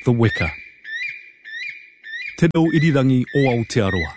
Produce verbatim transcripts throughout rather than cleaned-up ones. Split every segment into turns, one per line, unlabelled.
The Weka. Te rau irirangi o Aotearoa.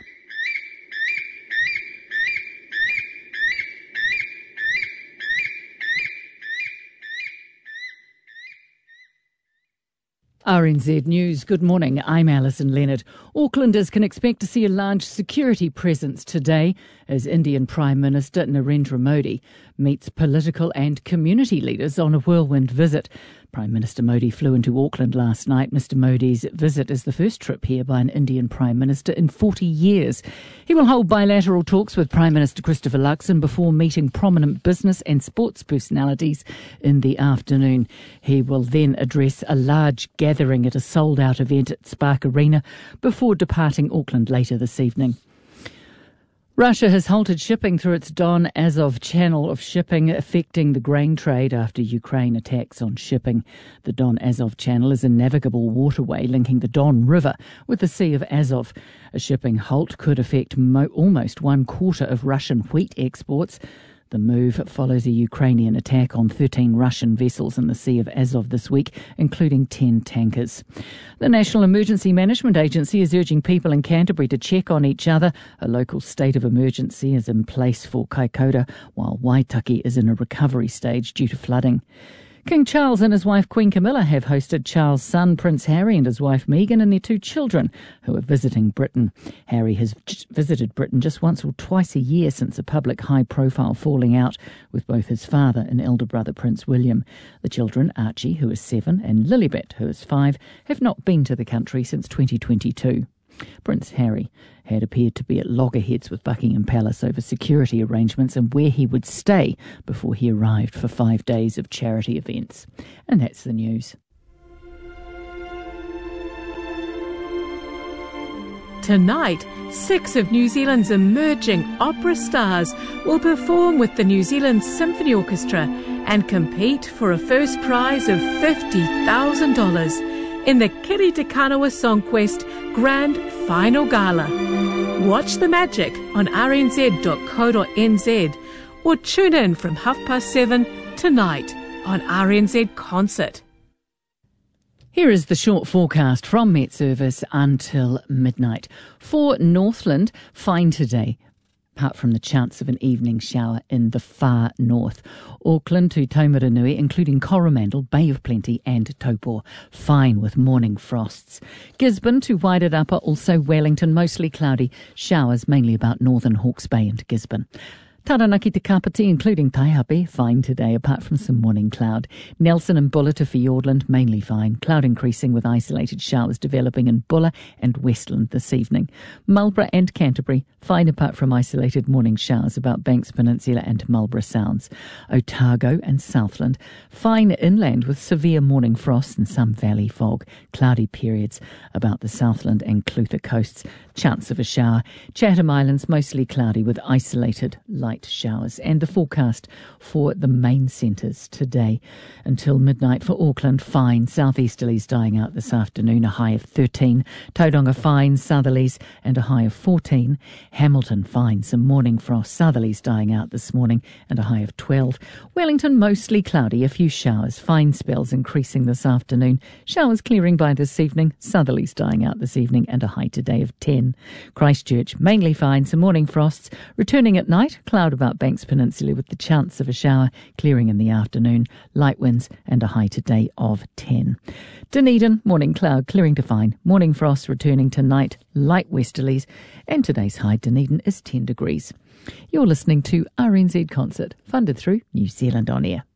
R N Z News. Good morning. I'm Alison Leonard. Aucklanders can expect to see a large security presence today as Indian Prime Minister Narendra Modi meets political and community leaders on a whirlwind visit. Prime Minister Modi flew into Auckland last night. Mister Modi's visit is the first trip here by an Indian Prime Minister in forty years. He will hold bilateral talks with Prime Minister Christopher Luxon before meeting prominent business and sports personalities in the afternoon. He will then address a large gathering at a sold-out event at Spark Arena before departing Auckland later this evening. Russia has halted shipping through its Don Azov channel of shipping, affecting the grain trade after Ukraine attacks on shipping. The Don Azov channel is a navigable waterway linking the Don River with the Sea of Azov. A shipping halt could affect mo- almost one quarter of Russian wheat exports. The move follows a Ukrainian attack on thirteen Russian vessels in the Sea of Azov this week, including ten tankers. The National Emergency Management Agency is urging people in Canterbury to check on each other. A local state of emergency is in place for Kaikoura, while Waitaki is in a recovery stage due to flooding. King Charles and his wife Queen Camilla have hosted Charles' son Prince Harry and his wife Meghan and their two children who are visiting Britain. Harry has j- visited Britain just once or twice a year since a public high-profile falling out with both his father and elder brother Prince William. The children, Archie, who is seven, and Lilibet, who is five, have not been to the country since twenty twenty-two. Prince Harry had appeared to be at loggerheads with Buckingham Palace over security arrangements and where he would stay before he arrived for five days of charity events. And that's the news.
Tonight, six of New Zealand's emerging opera stars will perform with the New Zealand Symphony Orchestra and compete for a first prize of fifty thousand dollars in the Kiri Te Kanawa Song Quest Grand Final Gala. Watch the magic on r n z dot co dot n z or tune in from half past seven tonight on R N Z Concert.
Here is the short forecast from Met Service until midnight. For Northland, fine today, apart from the chance of an evening shower in the far north. Auckland to Taumaranui, including Coromandel, Bay of Plenty and Taupō, fine with morning frosts. Gisborne to Wairarapa, also Wellington, mostly cloudy, showers mainly about northern Hawke's Bay and Gisborne. Taranaki to Kapiti, including Taihape, fine today, apart from some morning cloud. Nelson and Bulla to Fiordland, mainly fine. Cloud increasing with isolated showers developing in Bulla and Westland this evening. Marlborough and Canterbury, fine apart from isolated morning showers about Banks Peninsula and Marlborough Sounds. Otago and Southland, fine inland with severe morning frosts and some valley fog. Cloudy periods about the Southland and Clutha coasts. Chance of a shower. Chatham Islands, mostly cloudy with isolated light showers. And the forecast for the main centres today until midnight for Auckland, fine. Southeasterlies dying out this afternoon, a high of thirteen. Tauranga fine, southerlies and a high of fourteen. Hamilton fine, some morning frost. Southerlies dying out this morning and a high of twelve. Wellington mostly cloudy, a few showers. Fine spells increasing this afternoon. Showers clearing by this evening. Southerlies dying out this evening and a high today of ten. Christchurch mainly fine, some morning frosts. Returning at night, cloud about Banks Peninsula with the chance of a shower, clearing in the afternoon, light winds and a high today of ten. Dunedin, morning cloud, clearing to fine, morning frost returning tonight, light westerlies, and today's high Dunedin is ten degrees. You're listening to R N Z Concert, funded through New Zealand On Air.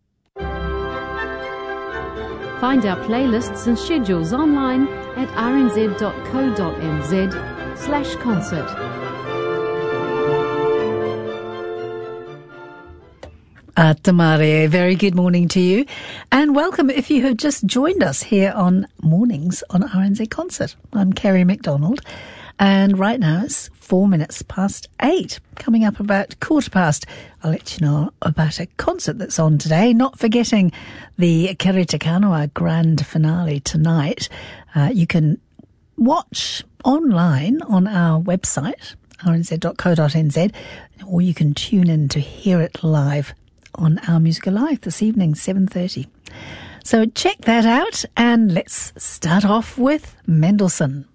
Find our playlists and schedules online at r n z dot co dot n z slash concert.
Uh, Tamare, very good morning to you and welcome if you have just joined us here on Mornings on R N Z Concert. I'm Kerry McDonald and right now it's four minutes past eight. Coming up about quarter past, I'll let you know about a concert that's on today, not forgetting the Kiri Te Kanawa Grand Finale tonight. Uh, you can watch online on our website, r n z dot co dot n z, or you can tune in to hear it live on Our Music Alive this evening, seven thirty. So check that out, and let's start off with Mendelssohn.